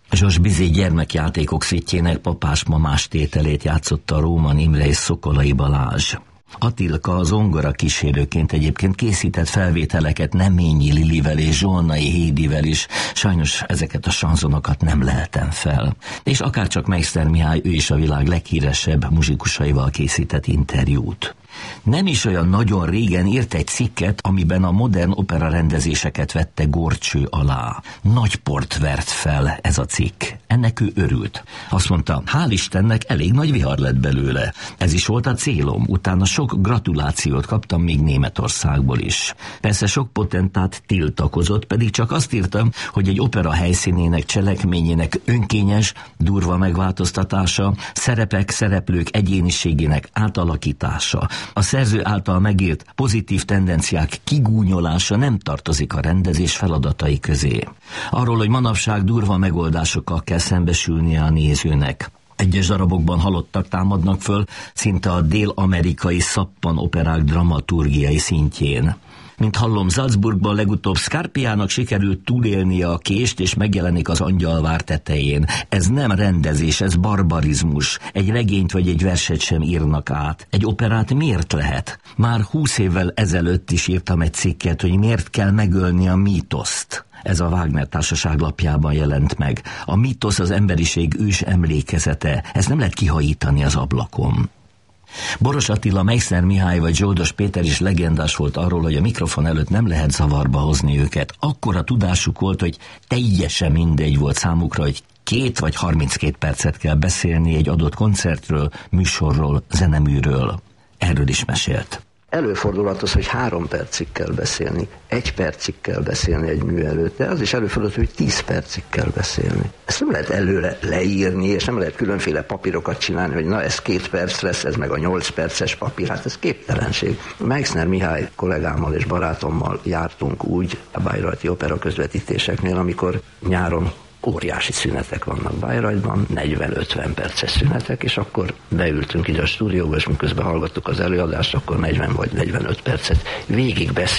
Zsos Bizé gyermekjátékok szitjének papás-mamás tételét játszotta Róman Imre és Szokolai Balázs. Attilka a zongora kísérőként egyébként készített felvételeket Neményi Lilivel és Zsolnai Hédivel is, sajnos ezeket a sanzonokat nem lehetem fel. És akárcsak Meister Mihály, ő is a világ leghíresebb muzsikusaival készített interjút. Nem is olyan nagyon régen írt egy cikket, amiben a modern opera rendezéseket vette górcső alá. Nagy port vert fel ez a cikk. Ennek ő örült. Azt mondta, hál' Istennek elég nagy vihar lett belőle. Ez is volt a célom. Utána sok gratulációt kaptam még Németországból is. Persze sok potentát tiltakozott, pedig csak azt írtam, hogy egy opera helyszínének, cselekményének önkényes, durva megváltoztatása, szerepek, szereplők egyéniségének átalakítása, a szerző által megírt pozitív tendenciák kigúnyolása nem tartozik a rendezés feladatai közé. Arról, hogy manapság durva megoldásokkal kell szembesülnie a nézőnek. Egyes darabokban halottak támadnak föl, szinte a dél-amerikai szappan operák dramaturgiai szintjén. Mint hallom, Salzburgban legutóbb Scarpiának sikerült túlélnie a kést, és megjelenik az Angyalvár tetején. Ez nem rendezés, ez barbarizmus. Egy regényt vagy egy verset sem írnak át. Egy operát miért lehet? Már 20 évvel ezelőtt is írtam egy cikket, hogy miért kell megölni a mítoszt. Ez a Wagner Társaság lapjában jelent meg. A mítosz az emberiség ős emlékezete. Ezt nem lehet kihajítani az ablakon. Boros Attila, Meister Mihály vagy Zsoldos Péter is legendás volt arról, hogy a mikrofon előtt nem lehet zavarba hozni őket. Akkora tudásuk volt, hogy teljesen mindegy volt számukra, hogy 2 vagy 32 percet kell beszélni egy adott koncertről, műsorról, zeneműről. Erről is mesélt. Előfordulhat az, hogy 3 percig kell beszélni, 1 percig kell beszélni egy mű előtt, de az is előfordulhat, hogy 10 percig kell beszélni. Ezt nem lehet előre leírni, és nem lehet különféle papírokat csinálni, hogy na ez 2 perc lesz, ez meg a 8 perces papír, hát ez képtelenség. Meixner Mihály kollégámmal és barátommal jártunk úgy a bayreuthi opera közvetítéseknél, amikor nyáron óriási szünetek vannak Bayreuthban, 40-50 perces szünetek, és akkor beültünk ide a stúdióba, és miközben hallgattuk az előadást, akkor 40 vagy 45 percet végig